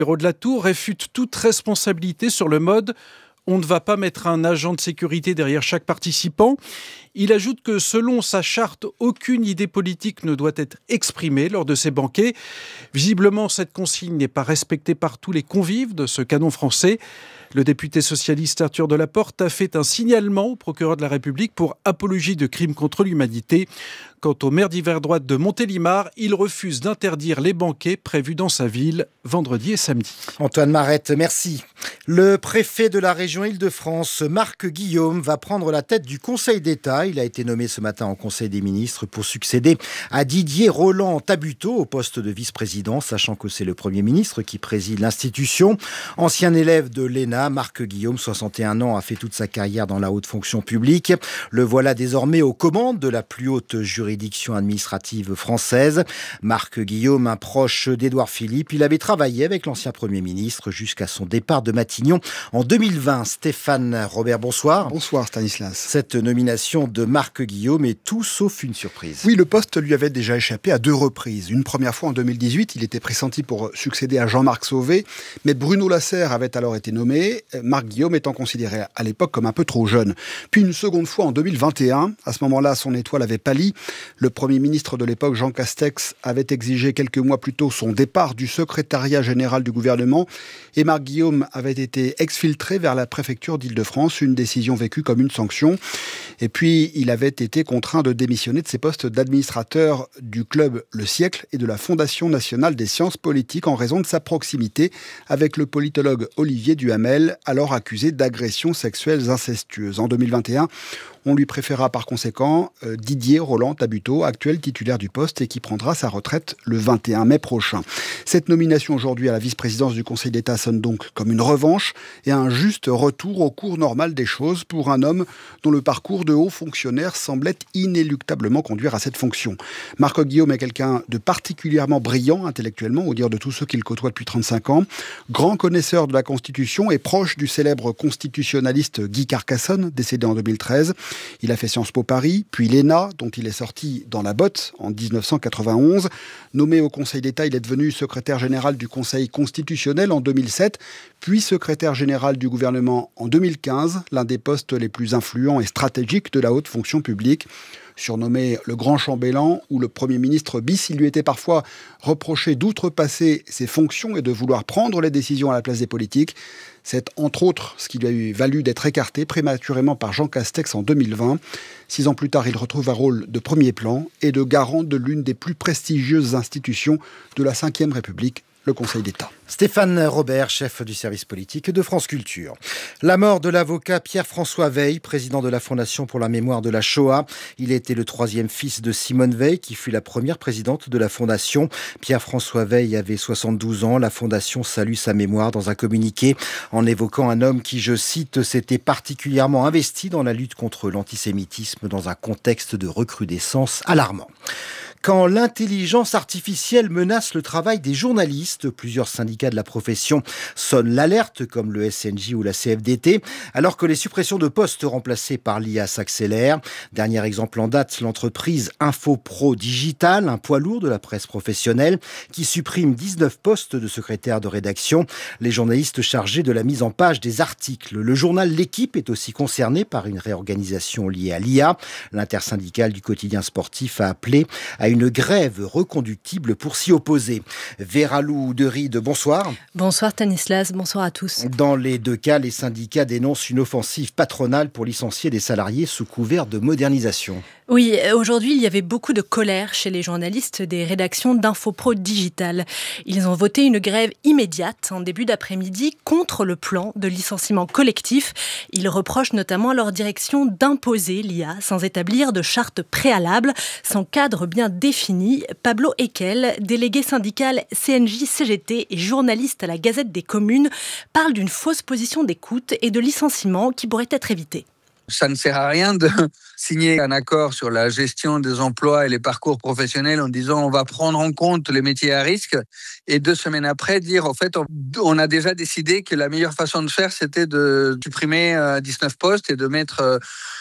Hérault de la Tour réfute toute responsabilité sur le mode « on ne va pas mettre un agent de sécurité derrière chaque participant ». Il ajoute que selon sa charte, aucune idée politique ne doit être exprimée lors de ces banquets. Visiblement, cette consigne n'est pas respectée par tous les convives de ce canon français. Le député socialiste Arthur Delaporte a fait un signalement au procureur de la République pour apologie de crimes contre l'humanité. Quant au maire d'hiver droite de Montélimar, il refuse d'interdire les banquets prévus dans sa ville vendredi et samedi. Antoine Marette, merci. Le préfet de la région Île-de-France, Marc Guillaume, va prendre la tête du Conseil d'État. Il a été nommé ce matin en Conseil des ministres pour succéder à Didier Rolland-Tabuteau au poste de vice-président, sachant que c'est le Premier ministre qui préside l'institution. Ancien élève de l'ENA, Marc Guillaume, 61 ans, a fait toute sa carrière dans la haute fonction publique. Le voilà désormais aux commandes de la plus haute juridiction administrative française. Marc Guillaume, un proche d'Édouard Philippe, il avait travaillé avec l'ancien Premier ministre jusqu'à son départ de Matignon en 2020. Stéphane Robert, bonsoir. Bonsoir Stanislas. Cette nomination de Marc Guillaume est tout sauf une surprise. Oui, le poste lui avait déjà échappé à 2 reprises. Une première fois en 2018, il était pressenti pour succéder à Jean-Marc Sauvé, mais Bruno Lasserre avait alors été nommé, Marc Guillaume étant considéré à l'époque comme un peu trop jeune. Puis une seconde fois en 2021, à ce moment-là, son étoile avait pâli. Le Premier ministre de l'époque, Jean Castex, avait exigé quelques mois plus tôt son départ du secrétariat général du gouvernement et Marc Guillaume avait été exfiltré vers la préfecture d'Île-de-France, une décision vécue comme une sanction. Et puis, il avait été contraint de démissionner de ses postes d'administrateur du club Le Siècle et de la Fondation nationale des sciences politiques en raison de sa proximité avec le politologue Olivier Duhamel, alors accusé d'agressions sexuelles incestueuses. En 2021, on lui préféra par conséquent Didier Rolland-Tabuteau, actuel titulaire du poste et qui prendra sa retraite le 21 mai prochain. Cette nomination aujourd'hui à la vice-présidence du Conseil d'État sonne donc comme une revanche et un juste retour au cours normal des choses pour un homme dont le parcours de haut fonctionnaire semblait inéluctablement conduire à cette fonction. Marc Guillaume est quelqu'un de particulièrement brillant intellectuellement, au dire de tous ceux qu'il côtoie depuis 35 ans, grand connaisseur de la Constitution et proche du célèbre constitutionnaliste Guy Carcassonne, décédé en 2013. Il a fait Sciences Po Paris, puis l'ENA, dont il est sorti dans la botte en 1991. Nommé au Conseil d'État, il est devenu secrétaire général du Conseil constitutionnel en 2007, puis secrétaire général du gouvernement en 2015, l'un des postes les plus influents et stratégiques de la haute fonction publique. Surnommé le grand chambellan ou le Premier ministre bis, il lui était parfois reproché d'outrepasser ses fonctions et de vouloir prendre les décisions à la place des politiques. C'est entre autres ce qui lui a valu d'être écarté prématurément par Jean Castex en 2020. 6 ans plus tard, il retrouve un rôle de premier plan et de garant de l'une des plus prestigieuses institutions de la Ve République, le Conseil d'État. Stéphane Robert, chef du service politique de France Culture. La mort de l'avocat Pierre-François Veil, président de la Fondation pour la mémoire de la Shoah. Il était le 3e fils de Simone Veil, qui fut la première présidente de la Fondation. Pierre-François Veil avait 72 ans. La Fondation salue sa mémoire dans un communiqué en évoquant un homme qui, je cite, s'était particulièrement investi dans la lutte contre l'antisémitisme dans un contexte de recrudescence alarmant. Quand l'intelligence artificielle menace le travail des journalistes, plusieurs syndicats de la profession sonnent l'alerte, comme le SNJ ou la CFDT, alors que les suppressions de postes remplacés par l'IA s'accélèrent. Dernier exemple en date, l'entreprise Infopro Digital, un poids lourd de la presse professionnelle, qui supprime 19 postes de secrétaire de rédaction. Les journalistes chargés de la mise en page des articles. Le journal L'Équipe est aussi concerné par une réorganisation liée à l'IA. L'intersyndicale du quotidien sportif a appelé à une grève reconductible pour s'y opposer. Vera Lou de Ride, bonsoir. Bonsoir Stanislas, bonsoir à tous. Dans les 2 cas, les syndicats dénoncent une offensive patronale pour licencier des salariés sous couvert de modernisation. Oui, aujourd'hui, il y avait beaucoup de colère chez les journalistes des rédactions d'Infopro Digital. Ils ont voté une grève immédiate en début d'après-midi contre le plan de licenciement collectif. Ils reprochent notamment à leur direction d'imposer l'IA sans établir de charte préalable, sans cadre bien défini. Pablo Ekel, délégué syndical CNJ-CGT et journaliste à la Gazette des Communes, parle d'une fausse position d'écoute et de licenciement qui pourrait être évitée. Ça ne sert à rien de signer un accord sur la gestion des emplois et les parcours professionnels en disant on va prendre en compte les métiers à risque et 2 semaines après dire en fait on a déjà décidé que la meilleure façon de faire c'était de supprimer 19 postes et de mettre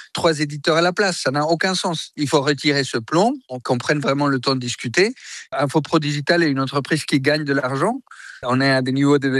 3 éditeurs à la place. Ça n'a aucun sens. Il faut retirer ce plan, qu'on prenne vraiment le temps de discuter. Infopro Digital est une entreprise qui gagne de l'argent. On est à des niveaux de